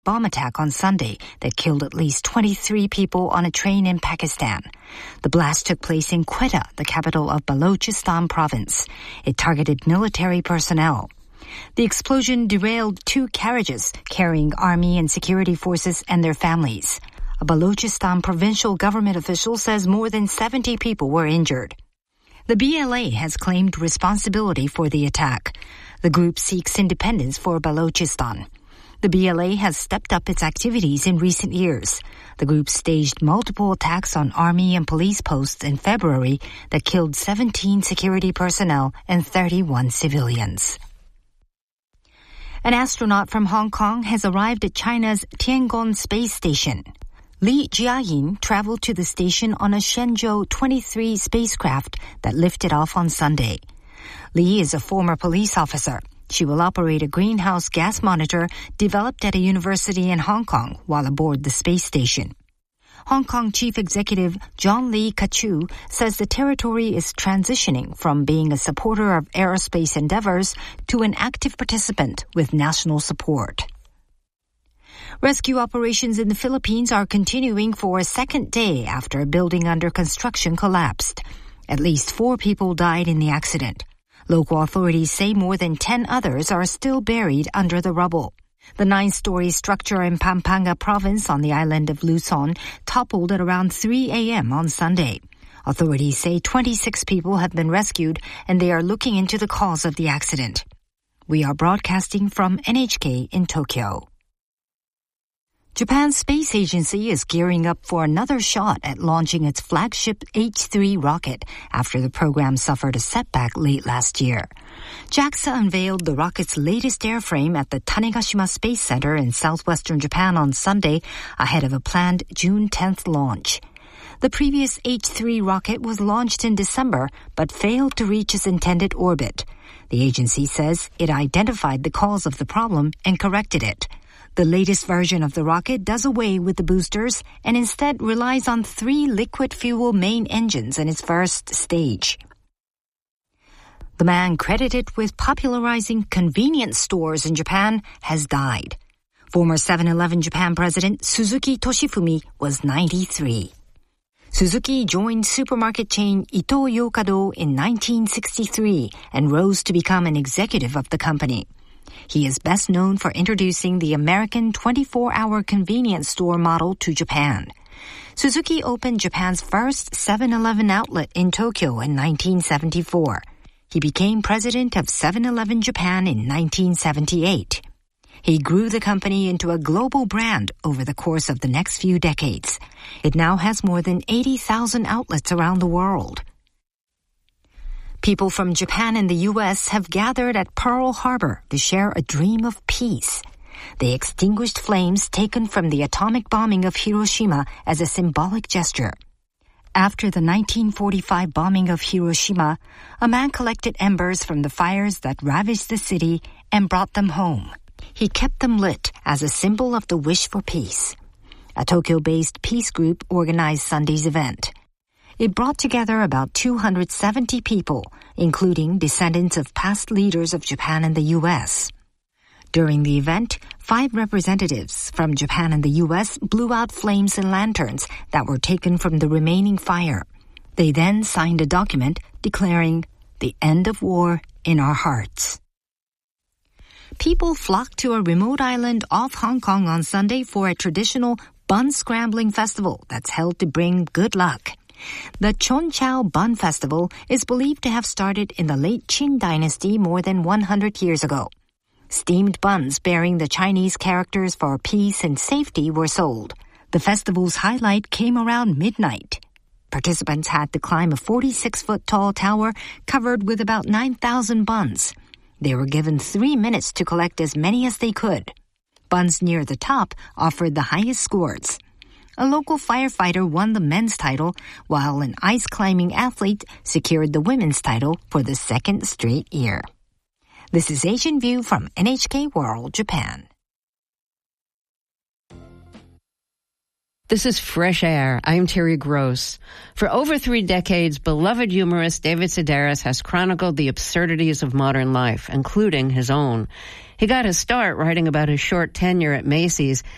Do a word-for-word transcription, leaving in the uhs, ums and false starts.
bomb attack on Sunday that killed at least twenty-three people on a train in Pakistan. The blast took place in Quetta, the capital of Balochistan province. It targeted military personnel. The explosion derailed two carriages carrying army and security forces and their families. A Balochistan provincial government official says more than seventy people were injured. The B L A has claimed responsibility for the attack. The group seeks independence for Balochistan. The B L A has stepped up its activities in recent years. The group staged multiple attacks on army and police posts in February that killed seventeen security personnel and thirty-one civilians. An astronaut from Hong Kong has arrived at China's Tiangong space station. Li Jiayin traveled to the station on a Shenzhou twenty-three spacecraft that lifted off on Sunday. Li is a former police officer. She will operate a greenhouse gas monitor developed at a university in Hong Kong while aboard the space station. Hong Kong Chief Executive John Lee Ka-chiu says the territory is transitioning from being a supporter of aerospace endeavors to an active participant with national support. Rescue operations in the Philippines are continuing for a second day after a building under construction collapsed. At least four people died in the accident. Local authorities say more than ten others are still buried under the rubble. The nine-story structure in Pampanga province on the island of Luzon toppled at around three a.m. on Sunday. Authorities say twenty-six people have been rescued and they are looking into the cause of the accident. We are broadcasting from N H K in Tokyo. Japan's space agency is gearing up for another shot at launching its flagship H three rocket after the program suffered a setback late last year. JAXA unveiled the rocket's latest airframe at the Tanegashima Space Center in southwestern Japan on Sunday ahead of a planned June tenth launch. The previous H three rocket was launched in December but failed to reach its intended orbit. The agency says it identified the cause of the problem and corrected it. The latest version of the rocket does away with the boosters and instead relies on three liquid-fuel main engines in its first stage. The man credited with popularizing convenience stores in Japan has died. Former seven eleven Japan president Suzuki Toshifumi was ninety-three. Suzuki joined supermarket chain Ito-Yokado in nineteen sixty-three and rose to become an executive of the company. He is best known for introducing the American twenty-four hour convenience store model to Japan. Suzuki opened Japan's first seven eleven outlet in Tokyo in nineteen seventy-four. He became president of seven eleven Japan in nineteen seventy-eight. He grew the company into a global brand over the course of the next few decades. It now has more than eighty thousand outlets around the world. People from Japan and the U S have gathered at Pearl Harbor to share a dream of peace. They extinguished flames taken from the atomic bombing of Hiroshima as a symbolic gesture. After the nineteen forty-five bombing of Hiroshima, a man collected embers from the fires that ravaged the city and brought them home. He kept them lit as a symbol of the wish for peace. A Tokyo-based peace group organized Sunday's event. It brought together about two hundred seventy people, including descendants of past leaders of Japan and the U S. During the event, five representatives from Japan and the U S blew out flames and lanterns that were taken from the remaining fire. They then signed a document declaring the end of war in our hearts. People flocked to a remote island off Hong Kong on Sunday for a traditional bun scrambling festival that's held to bring good luck. The Chon Chao Bun Festival is believed to have started in the late Qin dynasty more than one hundred years ago. Steamed buns bearing the Chinese characters for peace and safety were sold. The festival's highlight came around midnight. Participants had to climb a forty-six foot tall tower covered with about nine thousand buns. They were given three minutes to collect as many as they could. Buns near the top offered the highest scores. A local firefighter won the men's title, while an ice climbing athlete secured the women's title for the second straight year. This is Asian View from N H K World Japan. This is Fresh Air. I'm Terry Gross. For over three decades, beloved humorist David Sedaris has chronicled the absurdities of modern life, including his own. He got his start writing about his short tenure at Macy's